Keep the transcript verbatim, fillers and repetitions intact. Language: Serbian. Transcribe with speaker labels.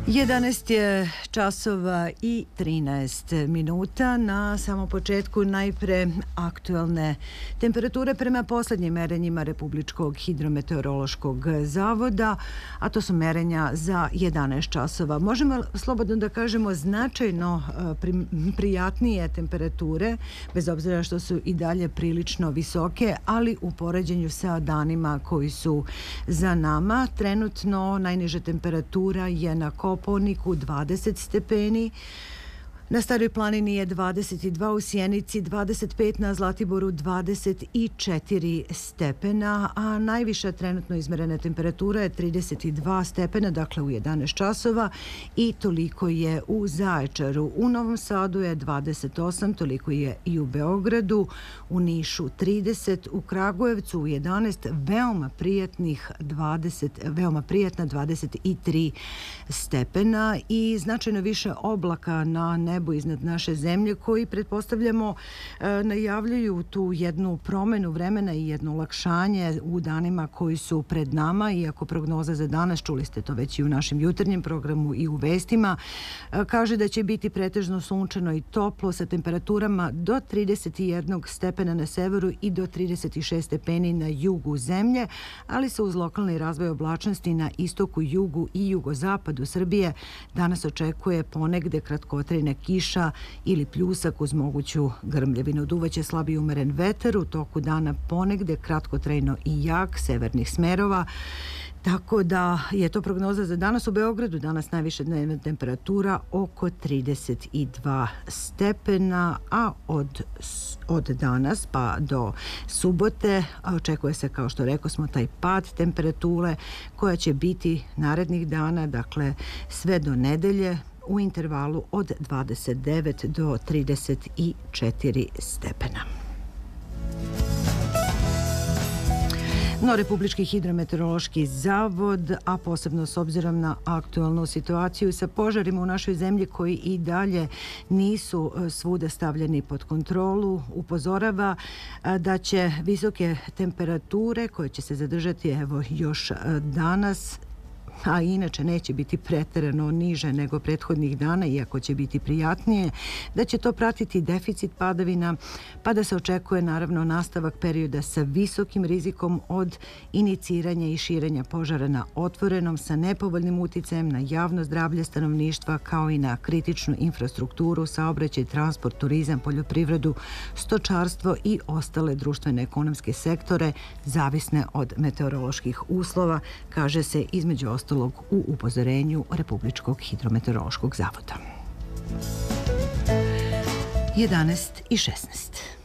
Speaker 1: jedanaest je časova i trinaest minuta. Na samom početku najpre aktuelne temperature prema poslednjim merenjima Republičkog hidrometeorološkog zavoda, a to su merenja za jedanaest časova. Možemo slobodno da kažemo značajno prijatnije temperature, bez obzira što su i dalje prilično visoke, ali u poređenju sa danima koji su za nama. Trenutno najniža temperatura je na Kopaoniku dvadeset stepeni, na Staroj planini je dvadeset dva, u Sjenici dvadeset pet, na Zlatiboru dvadeset četiri stepena, a najviša trenutno izmerena temperatura je trideset dva stepena, dakle u jedanaest časova, i toliko je u Zaječaru. U Novom Sadu je dvadeset osam, toliko je i u Beogradu, u Nišu trideset, u Kragujevcu u jedanaest, veoma prijatnih dvadeset, veoma prijatna dvadeset tri stepena i značajno više oblaka na nebu iznad naše zemlje, koji pretpostavljamo najavljuju tu jednu promenu vremena i jedno olakšanje u danima koji su pred nama, iako prognoza za danas, čuli ste to već i u našem jutarnjem programu i u vestima, kaže da će biti pretežno sunčano i toplo sa temperaturama do trideset jedan stepena na severu i do trideset šest stepeni na jugu zemlje, ali se uz lokalni razvoj oblačnosti na istoku, jugu i jugozapadu Srbije danas očekuje ponegde kratkotrajna kiša ili pljusak uz moguću grmljavinu. Duvaće slab i umeren vetar, u toku dana ponegde kratkotrajno i jak severnih smerova. Tako da je to prognoza za danas. U Beogradu danas najviša dnevna temperatura oko trideset dva stepena, a od, od danas pa do subote očekuje se, kao što rekao smo, taj pad temperature koja će biti narednih dana, dakle sve do nedelje, u intervalu od dvadeset devet do trideset četiri stepena. No, Republički hidrometeorološki zavod, a posebno s obzirom na aktualnu situaciju sa požarima u našoj zemlji koji i dalje nisu svuda stavljeni pod kontrolu, upozorava da će visoke temperature koje će se zadržati evo još danas, a inače neće biti preterano niže nego prethodnih dana, iako će biti prijatnije, da će to pratiti deficit padavina, pa da se očekuje naravno nastavak perioda sa visokim rizikom od iniciranja i širenja požara na otvorenom sa nepovoljnim uticajem na javno zdravlje stanovništva, kao i na kritičnu infrastrukturu, saobraćaj, transport, turizam, poljoprivredu, stočarstvo i ostale društvene ekonomske sektore zavisne od meteoroloških uslova, kaže se između ostalog u upozorenju Republičkog hidrometeorološkog zavoda. jedanaest i šesnaest.